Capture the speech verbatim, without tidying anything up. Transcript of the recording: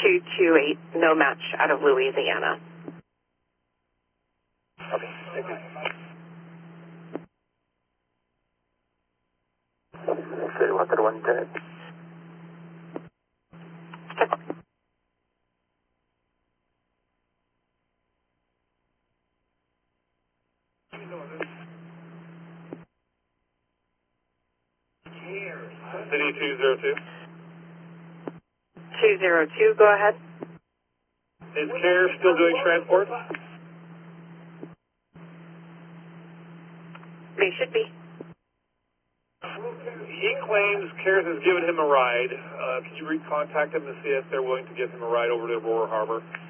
two two eight, no match out of Louisiana. Okay, thank you. City one thirty-one, Lieutenant. City two zero two. two zero two, go ahead. Is CARE still doing transport? They should be. He claims CARES has given him a ride. Uh, can you recontact him to see if they're willing to give him a ride over to Aurora Harbor?